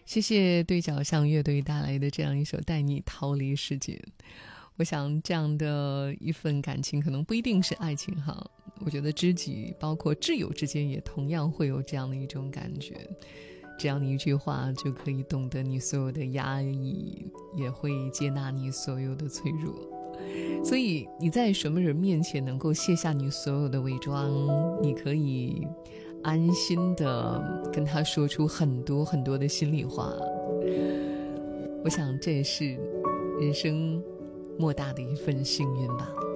谢谢对角巷乐队带来的这样一首《带你逃离世界》。我想这样的一份感情可能不一定是爱情哈，我觉得知己包括挚友之间也同样会有这样的一种感觉，只要你一句话就可以懂得你所有的压抑，也会接纳你所有的脆弱。所以你在什么人面前能够卸下你所有的伪装，你可以安心的跟他说出很多很多的心里话。我想这也是人生莫大的一份幸运吧。